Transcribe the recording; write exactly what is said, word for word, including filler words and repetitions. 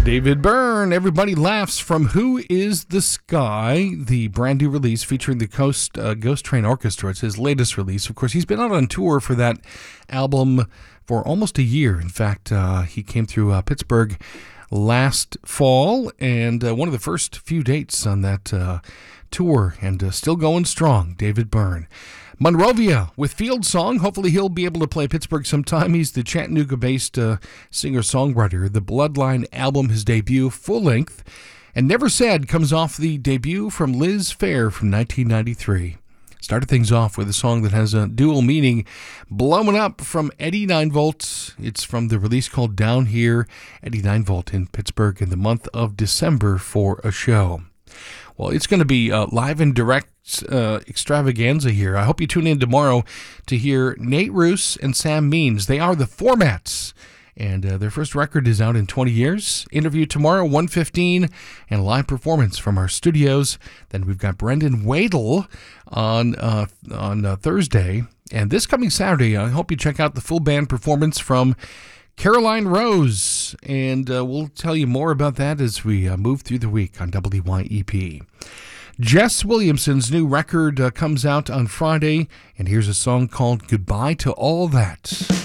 David Byrne, Everybody Laughs from Who Is the Sky, the brand new release featuring the Coast uh, Ghost Train Orchestra. It's his latest release. Of course, he's been out on tour for that album for almost a year. In fact, uh, he came through uh, Pittsburgh last fall, and uh, one of the first few dates on that uh, tour, and uh, still going strong, David Byrne. Monrovia with Field Song. Hopefully he'll be able to play Pittsburgh sometime. He's the Chattanooga-based uh, singer-songwriter. The Bloodline album, his debut, full-length, and Never Said comes off the debut from Liz Phair from nineteen ninety-three. Started things off with a song that has a dual meaning, Blowing Up from Eddie Ninevolt. It's from the release called Down Here. Eddie Ninevolt in Pittsburgh in the month of December for a show. Well, it's going to be uh, live and direct uh, extravaganza here. I hope you tune in tomorrow to hear Nate Roos and Sam Means. They are the Formats, and uh, their first record is out in twenty years. Interview tomorrow, one fifteen, and a live performance from our studios. Then we've got Brendan Wadle on, uh, on uh, Thursday. And this coming Saturday, I hope you check out the full band performance from Caroline Rose, and uh, we'll tell you more about that as we uh, move through the week on W Y E P. Jess Williamson's new record uh, comes out on Friday, and here's a song called Goodbye to All That.